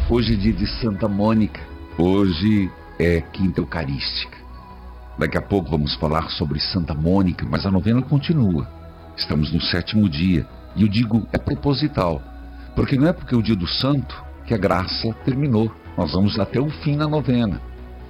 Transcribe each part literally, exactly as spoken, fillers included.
Hoje é dia de Santa Mônica. Hoje é Quinta Eucarística. Daqui a pouco vamos falar sobre Santa Mônica, mas a novena continua. Estamos no sétimo dia. E eu digo, é proposital. Porque não é porque é o dia do santo que a graça terminou. Nós vamos até o fim na novena.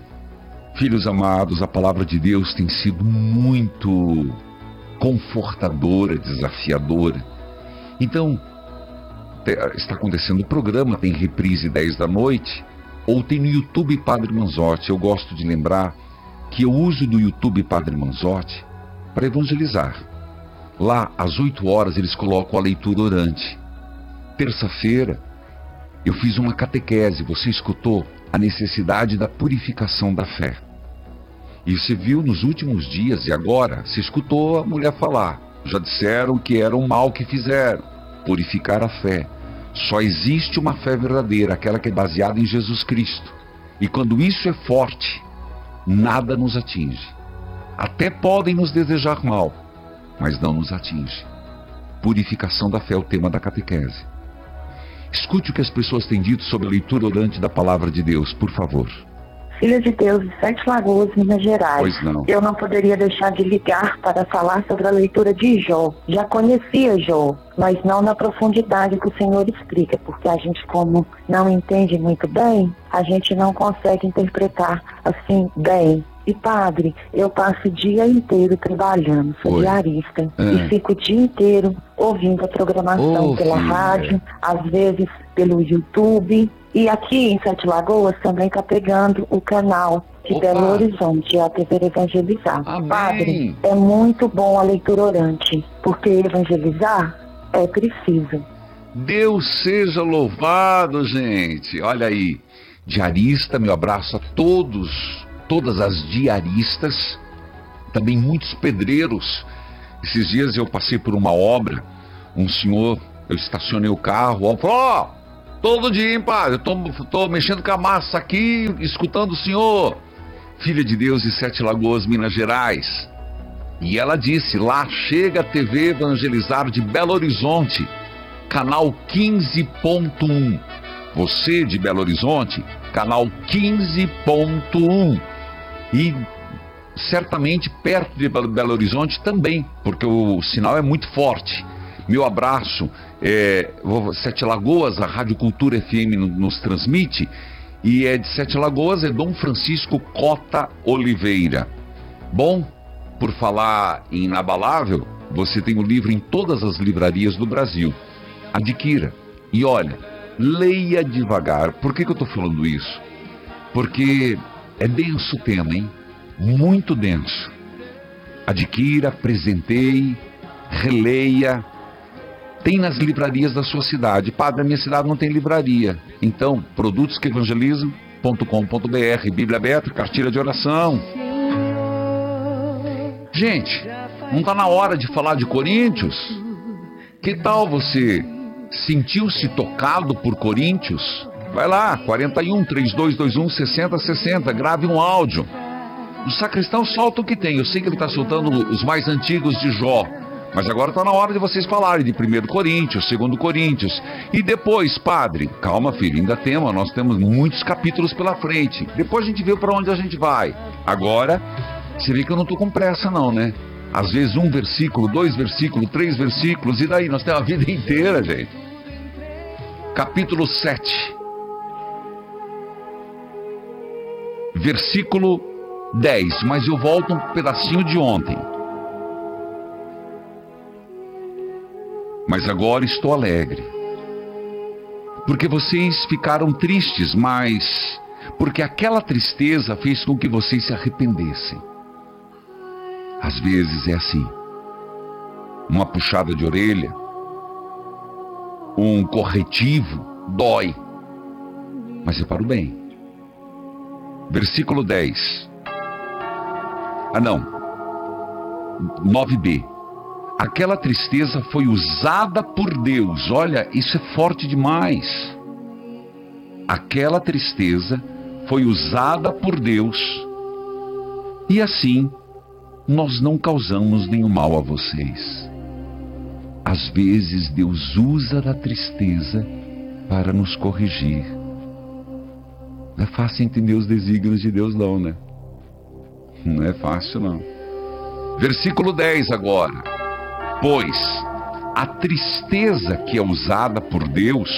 Filhos amados, a palavra de Deus tem sido muito confortadora, desafiadora. Então, está acontecendo o programa, tem reprise dez da noite, ou tem no YouTube Padre Manzotti. Eu gosto de lembrar que eu uso do YouTube Padre Manzotti para evangelizar. Lá, às oito horas, eles colocam a leitura orante. Terça-feira, eu fiz uma catequese, você escutou a necessidade da purificação da fé. E você viu nos últimos dias, e agora, você escutou a mulher falar. Já disseram que era um mal que fizeram, purificar a fé. Só existe uma fé verdadeira, aquela que é baseada em Jesus Cristo. E quando isso é forte, nada nos atinge. Até podem nos desejar mal, mas não nos atinge. Purificação da fé é o tema da catequese. Escute o que as pessoas têm dito sobre a leitura orante da palavra de Deus, por favor. Filha de Deus de Sete Lagoas, Minas Gerais. Pois não. Eu não poderia deixar de ligar para falar sobre a leitura de Jó. Já conhecia Jó, mas não na profundidade que o Senhor explica, porque a gente, como não entende muito bem, a gente não consegue interpretar assim bem. E padre, eu passo o dia inteiro trabalhando, sou Oi. diarista, É. e fico o dia inteiro ouvindo a programação Ô, pela filha. rádio, às vezes pelo YouTube. E aqui em Sete Lagoas também está pegando o canal de Opa. Belo Horizonte, a T V Evangelizar. Amém. Padre, é muito bom a leitura orante, porque evangelizar é preciso. Deus seja louvado, gente. Olha aí, diarista, meu abraço a todos, todas as diaristas, também muitos pedreiros. Esses dias eu passei por uma obra, um senhor, eu estacionei o carro, ó, falou, ó, todo dia, hein, padre, eu tô, tô mexendo com a massa aqui, escutando o senhor. Filha de Deus de Sete Lagoas, Minas Gerais. E ela disse, lá chega a T V Evangelizar de Belo Horizonte, canal quinze ponto um. Você de Belo Horizonte, canal quinze ponto um. E certamente perto de Belo Horizonte também, porque o sinal é muito forte. Meu abraço, é, Sete Lagoas, a Rádio Cultura F M nos transmite, e é de Sete Lagoas, é Dom Francisco Cota Oliveira. Bom, por falar em inabalável, você tem o livro em todas as livrarias do Brasil. Adquira. E olha, leia devagar. Por que que eu estou falando isso? Porque é denso o tema, hein? Muito denso. Adquira, presenteie, releia. Tem nas livrarias da sua cidade. Padre, a minha cidade não tem livraria. Então, produtos que evangelizam ponto com ponto b r, Bíblia aberta, cartilha de oração. Gente, não está na hora de falar de Coríntios? Que tal você sentiu-se tocado por Coríntios? Vai lá, quarenta e um, trinta e dois, vinte e um, sessenta, sessenta, grave um áudio. O sacristão solta o que tem. Eu sei que ele está soltando os mais antigos de Jó. Mas agora está na hora de vocês falarem de primeiro Coríntios, segundo Coríntios. E depois, padre, calma filho, ainda temos, nós temos muitos capítulos pela frente. Depois a gente vê para onde a gente vai. Agora, você vê que eu não estou com pressa não, né? Às vezes um versículo, dois versículos, três versículos, e daí? Nós temos a vida inteira, gente. Capítulo sete. Versículo dez, mas eu volto um pedacinho de ontem. Mas agora estou alegre, porque vocês ficaram tristes, mas porque aquela tristeza fez com que vocês se arrependessem. Às vezes é assim, uma puxada de orelha, um corretivo, dói, mas é para o bem. Versículo dez. Ah não, nove b. Aquela tristeza foi usada por Deus. Olha, isso é forte demais. Aquela tristeza foi usada por Deus. E assim, nós não causamos nenhum mal a vocês. Às vezes Deus usa da tristeza para nos corrigir. Não é fácil entender os desígnios de Deus não, né? Não é fácil não. Versículo dez agora. Pois a tristeza que é usada por Deus...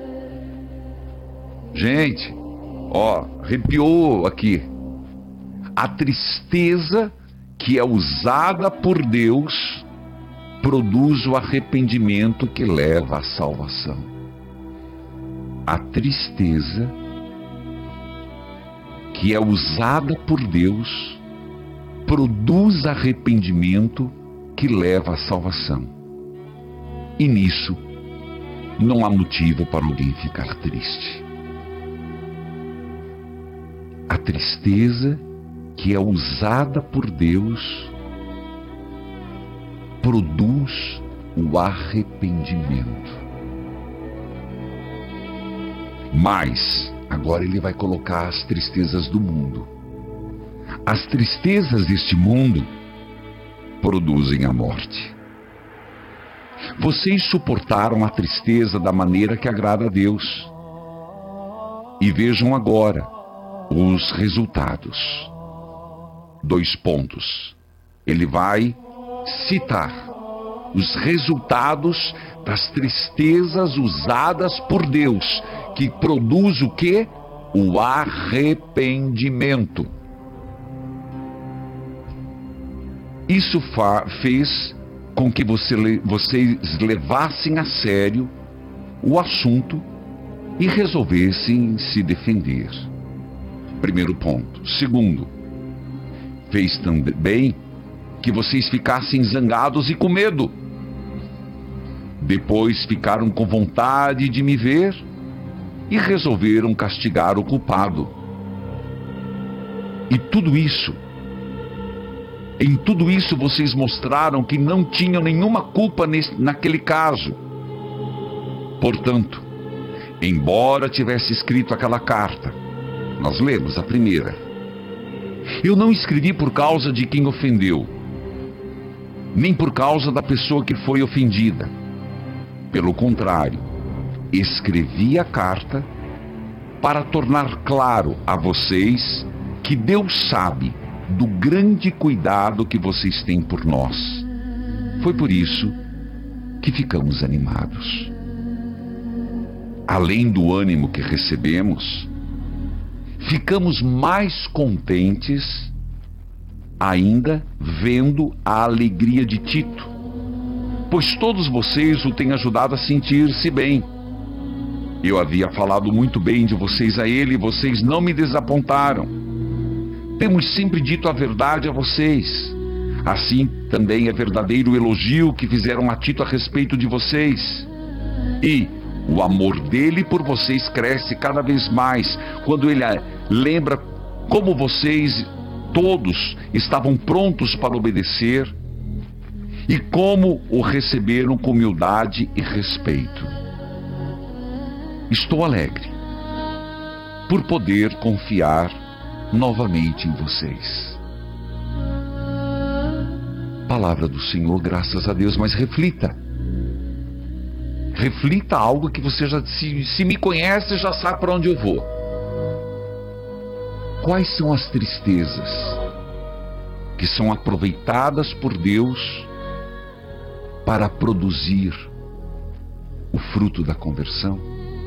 Gente, ó, arrepiou aqui. A tristeza que é usada por Deus produz o arrependimento que leva à salvação. A tristeza que é usada por Deus produz arrependimento que leva à salvação. E nisso não há motivo para alguém ficar triste. A tristeza que é usada por Deus produz o arrependimento. Mas agora ele vai colocar as tristezas do mundo. As tristezas deste mundo produzem a morte. Vocês suportaram a tristeza da maneira que agrada a Deus. E vejam agora os resultados. Dois pontos. Ele vai citar os resultados das tristezas usadas por Deus, que produz o quê? O arrependimento. Isso fez com que você, vocês levassem a sério o assunto e resolvessem se defender. Primeiro ponto. Segundo, fez também que vocês ficassem zangados e com medo. Depois ficaram com vontade de me ver e resolveram castigar o culpado. E tudo isso, em tudo isso vocês mostraram que não tinham nenhuma culpa nesse, naquele caso. Portanto, embora tivesse escrito aquela carta, nós lemos a primeira, eu não escrevi por causa de quem ofendeu, nem por causa da pessoa que foi ofendida. Pelo contrário, escrevi a carta para tornar claro a vocês que Deus sabe do grande cuidado que vocês têm por nós. Foi por isso que ficamos animados. Além do ânimo que recebemos, ficamos mais contentes ainda vendo a alegria de Tito, pois todos vocês o têm ajudado a sentir-se bem. Eu havia falado muito bem de vocês a ele e vocês não me desapontaram. Temos sempre dito a verdade a vocês. Assim também é verdadeiro o elogio que fizeram a Tito a respeito de vocês. E o amor dele por vocês cresce cada vez mais quando ele lembra como vocês todos estavam prontos para obedecer e como o receberam com humildade e respeito. Estou alegre por poder confiar novamente em vocês. Palavra do Senhor, graças a Deus. Mas reflita. Reflita algo que você já, se, se me conhece, já sabe para onde eu vou. Quais são as tristezas que são aproveitadas por Deus para produzir o fruto da conversão?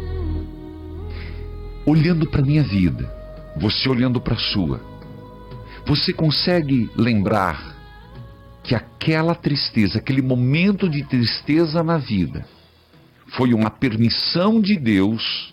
Olhando para a minha vida, você olhando para a sua, você consegue lembrar que aquela tristeza, aquele momento de tristeza na vida, foi uma permissão de Deus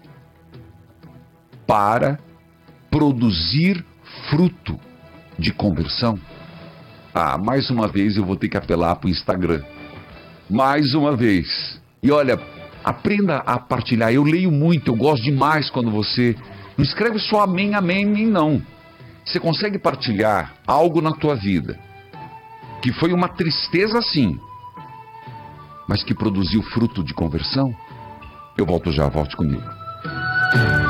para produzir fruto de conversão? Ah, mais uma vez eu vou ter que apelar para o Instagram. Mais uma vez. E olha, aprenda a partilhar. Eu leio muito, eu gosto demais quando você... Não escreve só amém, amém, amém, não. Você consegue partilhar algo na tua vida que foi uma tristeza sim, mas que produziu fruto de conversão? Eu volto já, volte comigo.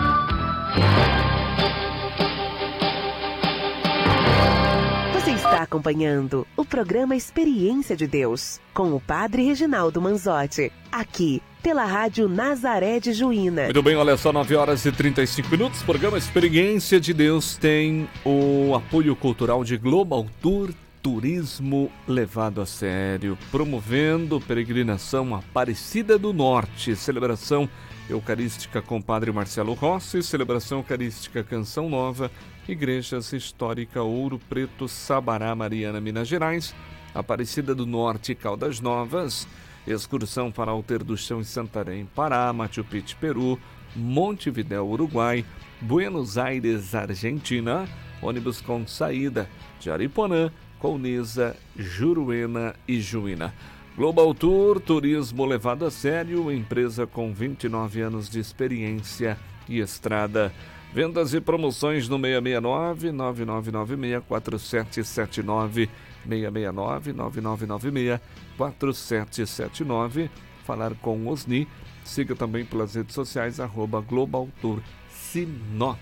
Você está acompanhando o programa Experiência de Deus, com o Padre Reginaldo Manzotti, aqui pela Rádio Nazaré de Juína. Muito bem, olha só, nove horas e trinta e cinco minutos, o programa Experiência de Deus tem o apoio cultural de Global Tour, turismo levado a sério, promovendo peregrinação Aparecida do Norte, celebração eucarística com Padre Marcelo Rossi, celebração eucarística Canção Nova, Igrejas Histórica Ouro Preto, Sabará, Mariana, Minas Gerais, Aparecida do Norte, Caldas Novas, excursão para Alter do Chão em Santarém, Pará, Machu Picchu, Peru, Montevidéu, Uruguai, Buenos Aires, Argentina, ônibus com saída de Ariponã, Colniza, Juruena e Juína. Global Tour, turismo levado a sério, empresa com vinte e nove anos de experiência e estrada. Vendas e promoções no seis seis nove, nove nove nove seis, quatro sete sete nove, seis seis nove, nove nove nove seis, quatro sete sete nove. Falar com o Osni. Siga também pelas redes sociais, arroba Global Tour Sinop.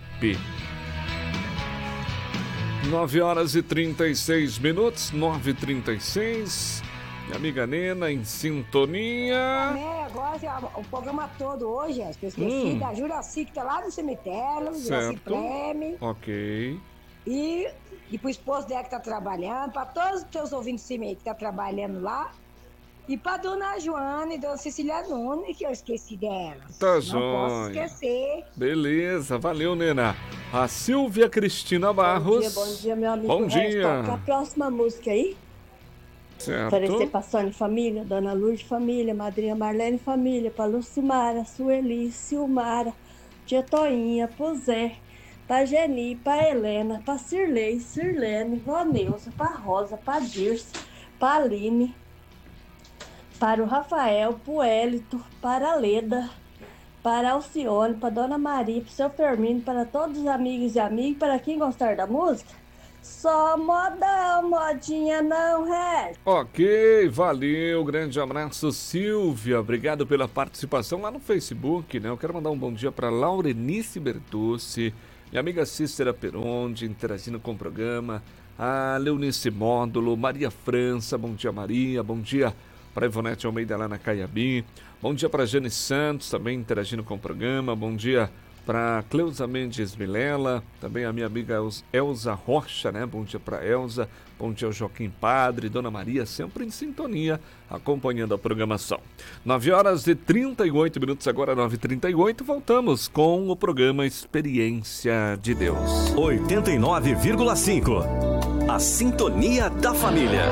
nove horas e trinta e seis minutos, nove e trinta e seis. Minha amiga Nena em sintonia. É, agora o programa todo hoje, eu esqueci hum. da Juraci, que tá lá no cemitério, Juraci Preme. Ok. E, e pro esposo dela que tá trabalhando, pra todos os teus ouvintes que tá trabalhando lá. E pra dona Joana e dona Cecília Nunes, que eu esqueci delas. Tá, Não joia. posso esquecer. Beleza, valeu, Nena. A Silvia Cristina Barros. Bom dia, bom dia, meu amigo. Bom dia. Toca a próxima música aí. Certo. Participação de família, Dona Lourdes família, Madrinha Marlene família, pra Lucimara, Sueli, Silmara, Tia Toinha, pro Zé, pra Geni, pra Helena, pra Cirlei, Sirlene, Vaneuza, pra Rosa, pra Dirce, pra Aline, para o Rafael, pro Hélito, para a Leda, para a Alcione, para a Dona Maria, para o seu Firmino, para todos os amigos e amigas, para quem gostar da música. Só modão, modinha não resta. Ok, valeu, grande abraço, Silvia, obrigado pela participação lá no Facebook, né? Eu quero mandar um bom dia para Laurenice Bertucci, minha amiga Cícera Peronde, interagindo com o programa, a Leonice Módulo, Maria França, bom dia Maria, bom dia para Ivonete Almeida lá na Caiabi, bom dia para Jane Santos, também interagindo com o programa, bom dia para Cleusa Mendes Milela, também a minha amiga Elza Rocha, né? Bom dia para Elza, bom dia ao Joaquim Padre, Dona Maria, sempre em sintonia, acompanhando a programação. nove horas e trinta e oito minutos, agora nove e trinta e oito, voltamos com o programa Experiência de Deus. oitenta e nove vírgula cinco, a sintonia da família.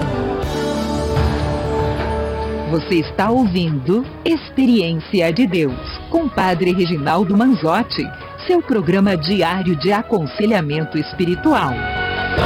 Você está ouvindo Experiência de Deus, com Padre Reginaldo Manzotti, seu programa diário de aconselhamento espiritual.